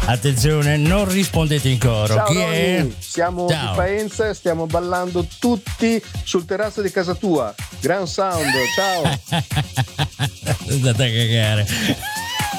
Attenzione, non rispondete in coro. Ciao, Chi è? Ronny. Siamo Ciao. di Faenza, stiamo ballando tutti sul terrazzo di casa tua. Gran sound, ciao. Andate a cagare.